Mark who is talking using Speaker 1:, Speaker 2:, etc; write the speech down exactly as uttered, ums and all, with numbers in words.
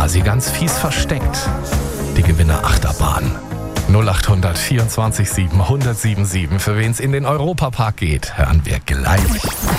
Speaker 1: quasi ganz fies versteckt. Die Gewinner Achterbahn. null acht hundert vierundzwanzig sieben hundert sieben sieben. Für wen es in den Europapark geht, hören wir gleich.